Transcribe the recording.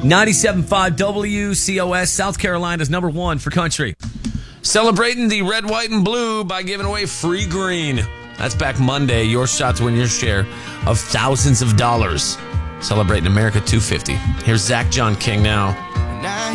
97.5 WCOS, South Carolina's number one for country. Celebrating the red, white, and blue by giving away free green. That's back Monday. Your shot to win your share of thousands of dollars. Celebrating America 250. Here's Zach John King now.